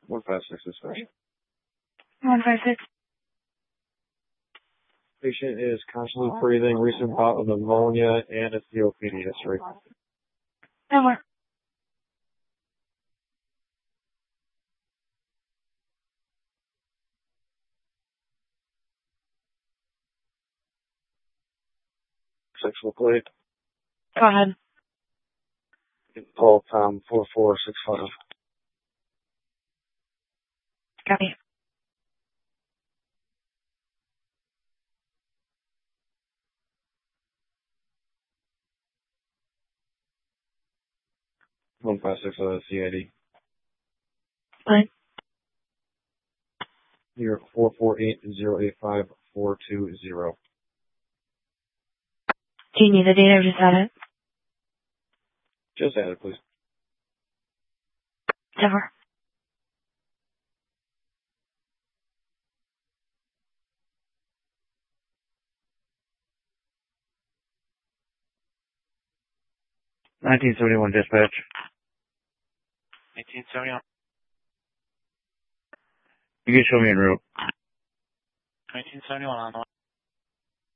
156 is fine. 156. Patient is constantly breathing, recent bout of pneumonia, and a COPD history. No more. Sexual plate. Go ahead. Call Tom 4465. Copy. One five six CID. What? You're 448-085-420. Do you need the data or just add it? Just add it, please. Never. Dispatch. 1971. You can show me en route. 1971 on the